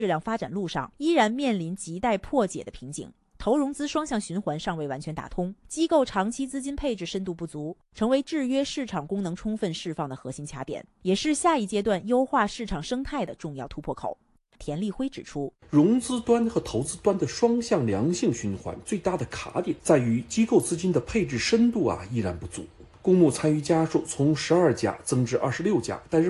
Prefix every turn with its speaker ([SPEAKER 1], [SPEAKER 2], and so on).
[SPEAKER 1] 质量发展路上依然面临亟待破解的瓶颈。投融资双向循环尚未完全打通，机构长期资金配置深度不足，成为制约市场功能充分释放的核心卡点，也是下一阶段优化市场生态的重要突破口。田立辉指出，
[SPEAKER 2] 融资端和投资端的双向良性循环最大的卡点在于机构资金的配置深度依然不足。公募参与家数从12家增至26家，但是